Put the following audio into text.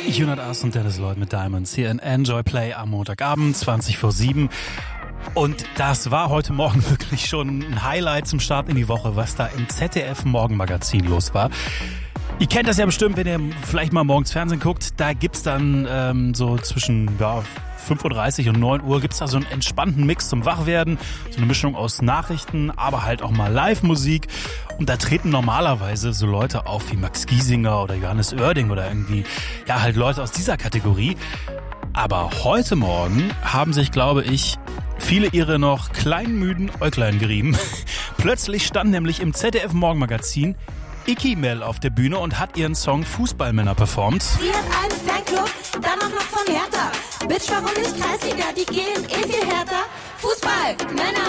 Jonas und Dennis Lloyd mit Diamonds hier in Enjoy Play am Montagabend, 20:07. Und das war heute Morgen wirklich schon ein Highlight zum Start in die Woche, was da im ZDF-Morgenmagazin los war. Ihr kennt das ja bestimmt, wenn ihr vielleicht mal morgens Fernsehen guckt. Da gibt's dann so zwischen 5:30 und 9 Uhr gibt's da so einen entspannten Mix zum Wachwerden. So eine Mischung aus Nachrichten, aber halt auch mal Live-Musik. Und da treten normalerweise so Leute auf wie Max Giesinger oder Johannes Oerding oder irgendwie, ja, halt Leute aus dieser Kategorie. Aber heute Morgen haben sich, glaube ich, viele ihre noch kleinen, müden Äuglein gerieben. Plötzlich stand nämlich im ZDF-Morgenmagazin Icky Mel auf der Bühne und hat ihren Song Fußballmänner performt. Sie hat einen Fanclub, dann auch noch von Hertha. Bitch, warum nicht Kreisliga? Die gehen viel härter. Fußballmänner,